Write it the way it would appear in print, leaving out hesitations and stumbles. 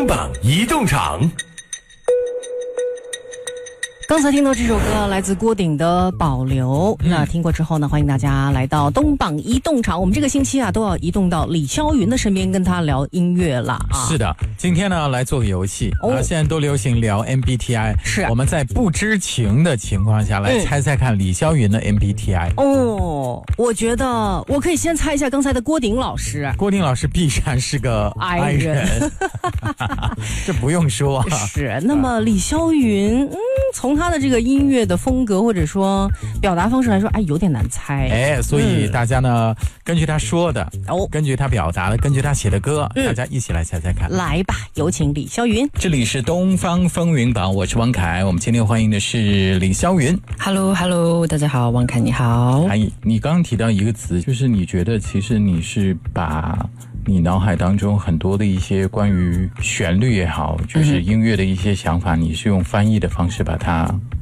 东榜移动场。 刚才听到这首歌来自郭顶的《保留》，那听过之后呢，欢迎大家来到东榜移动场。我们这个星期啊，都要移动到李霄云的身边，跟他聊音乐了啊。 是的，今天呢来做个游戏现在都流行聊 MBTI， 是我们在不知情的情况下来猜猜看李霄云的 MBTI。 我觉得我可以先猜一下刚才的郭顶老师。 郭顶老师必然是个 I 人，这不用说啊。 是，那么李霄云，从他的这个音乐的风格或者说表达方式来说，有点难猜。 所以大家呢，根据他说的，根据他表达的，根据他写的歌，大家一起来猜猜看。 来吧，有请李霄云。 这里是东方风云榜，我是汪凯，我们今天欢迎的是李霄云。 Hello， 大家好，汪凯你好。 你刚刚提到一个词，就是你觉得其实你是把你脑海当中很多的一些关于旋律也好，就是音乐的一些想法，你是用翻译的方式把它